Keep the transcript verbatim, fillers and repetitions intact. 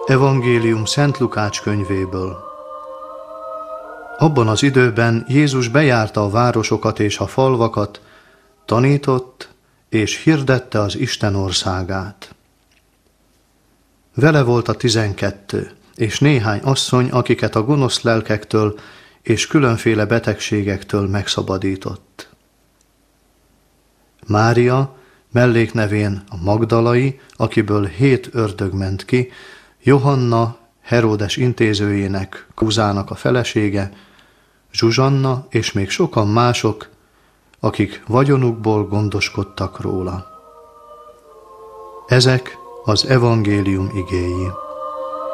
Evangélium Szent Lukács könyvéből. Abban az időben Jézus bejárta a városokat és a falvakat, tanított és hirdette az Isten országát. Vele volt a tizenkettő, és néhány asszony, akiket a gonosz lelkektől és különféle betegségektől megszabadított. Mária, melléknevén a Magdalai, akiből hét ördög ment ki, Johanna, Heródes intézőjének, Kúzának a felesége, Zsuzsanna és még sokan mások, akik vagyonukból gondoskodtak róla. Ezek az evangélium igéi.